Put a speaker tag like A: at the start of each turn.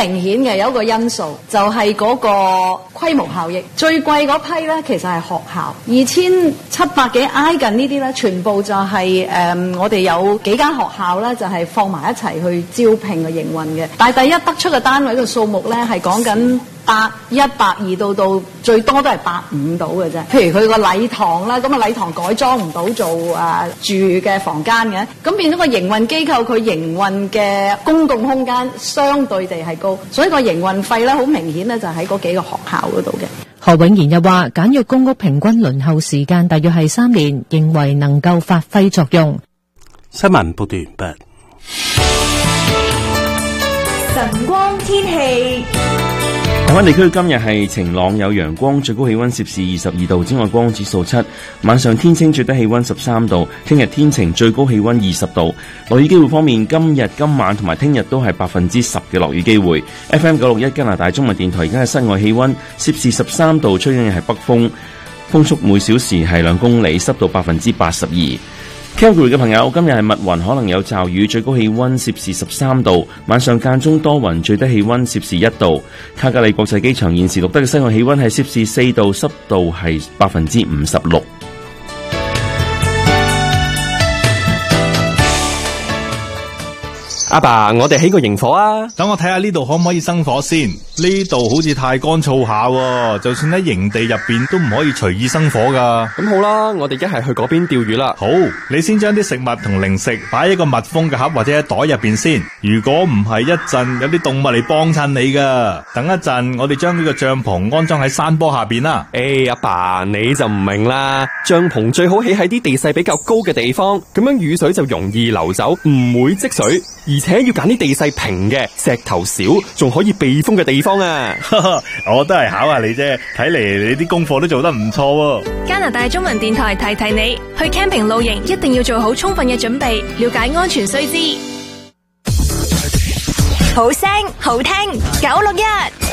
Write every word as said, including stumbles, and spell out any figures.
A: 明顯嘅有一個因素，就係、是、嗰個規模效益。最貴嗰批咧，其實係學校，二千七百幾挨近呢啲咧，全部就係、是、誒、嗯、我哋有幾間學校咧，就係、是、放埋一齊去招聘嘅營運嘅。但係第一得出嘅單位嘅數目咧，係講緊百一、百二到到最多都係百五到嘅啫。譬如佢個禮堂啦，咁啊禮堂改裝唔到做誒、啊、住嘅房間嘅，咁變咗個營運機構佢營運嘅公共空間相對地係高，所以個營運費咧好明顯咧就喺嗰幾個學校嗰度嘅。
B: 何永賢又話，簡約公屋平均輪候時間大約係三年，認為能夠發揮作用。
C: 新聞報道完畢。
D: 晨光天氣。
E: 台灣地區今日係晴朗有陽光，最高氣溫攝氏二十二度，紫外光指數七。晚上天清，最低氣溫十三度。聽日天晴，最高氣溫二十度。落雨機會方面，今日、今晚同埋聽日都係百分之十嘅落雨機會。F M 九六一加拿大中文電台而家嘅室外氣溫攝氏十三度，吹緊嘅係北風，風速每小時係兩公里，濕度百分之八十二。Calgary 嘅朋友，今日係密雲，可能有驟雨，最高氣溫攝氏十三度，晚上間中多雲，最低氣溫攝氏一度。卡加里國際機場現時錄得嘅室外氣溫係攝氏四度，濕度係百分之五十六。
F: 阿爸，我哋起個營火啊！
G: 等我睇下呢度可唔可以生火先。呢度好似太乾燥下喎，就算喺營地入邊都唔可以隨意生火噶。
F: 咁好啦，我哋一係去嗰邊釣魚啦。
G: 好，你先將啲食物同零食擺喺個密封嘅盒或者喺袋入邊先。如果唔係，一陣有啲動物嚟幫襯你噶。等一陣，我哋將呢個帳篷安裝喺山坡下邊啦。
F: 誒，阿爸你就唔明啦，帳篷最好起喺啲地勢比較高嘅地方，咁樣雨水就容易流走，唔會積水。而且要揀啲地勢平嘅，石頭少，仲可以避風嘅地方啊！
G: 我都係考下你啫，睇嚟你啲功課都做得唔錯喎。
D: 加拿大中文電台提提你，去 camping 露營一定要做好充分嘅準備，了解安全須知。好聲好聽九六一。